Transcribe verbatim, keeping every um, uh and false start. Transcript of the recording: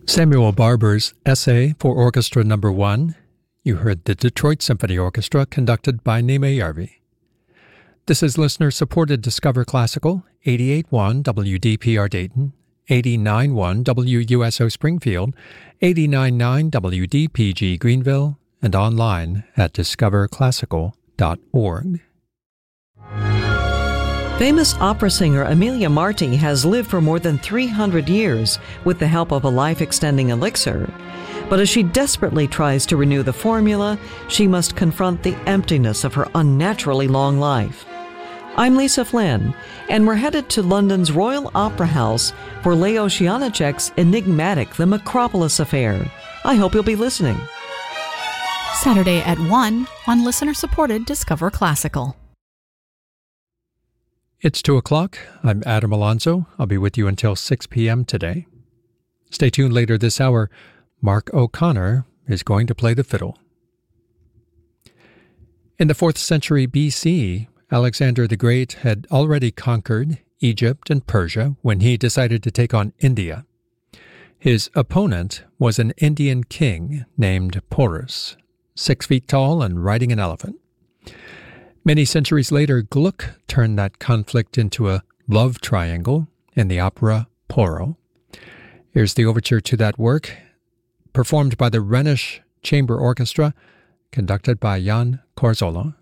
Samuel Barber's Essay for Orchestra Number One. You heard the Detroit Symphony Orchestra conducted by Nima Yarvi. This is listener-supported Discover Classical, eighty-eight point one W D P R Dayton, eighty-nine point one W U S O Springfield, eighty-nine point nine W D P G Greenville, and online at discover classical dot org. Famous opera singer Emilia Marti has lived for more than three hundred years with the help of a life-extending elixir. But as she desperately tries to renew the formula, she must confront the emptiness of her unnaturally long life. I'm Lisa Flynn, and we're headed to London's Royal Opera House for Leo Janáček's enigmatic The Macropolis Affair. I hope you'll be listening. Saturday at one on listener-supported Discover Classical. It's two o'clock. I'm Adam Alonso. I'll be with you until six p.m. today. Stay tuned later this hour. Mark O'Connor is going to play the fiddle. In the fourth century B C, Alexander the Great had already conquered Egypt and Persia when he decided to take on India. His opponent was an Indian king named Porus, six feet tall and riding an elephant. Many centuries later, Gluck turned that conflict into a love triangle in the opera Porro. Here's the overture to that work, performed by the Rhenish Chamber Orchestra, conducted by Jan Corzola.